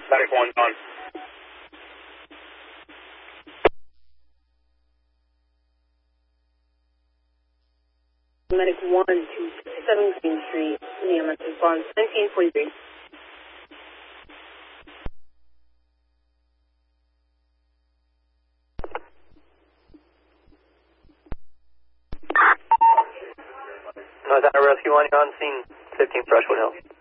Medic 1 on. Medic 1 to 17th Street, EMS response 1943. Is that a rescue one? You're on scene 15 Brushwood Hill.